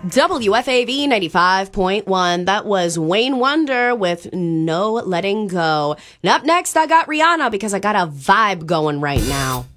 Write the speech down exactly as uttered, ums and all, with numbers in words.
W F A V ninety-five point one. That was Wayne Wonder with No Letting Go. And up next, I got Rihanna because I got a vibe going right now.